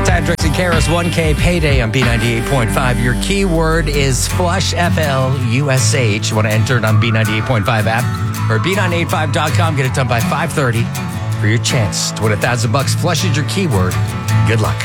Tandrix and Karis, 1K payday on B98.5. Your keyword is flush, FLUSH. You want to enter it on B98.5 app or B985.com. Get it done by 5:30 for your chance to win $1,000. Flush is your keyword. Good luck.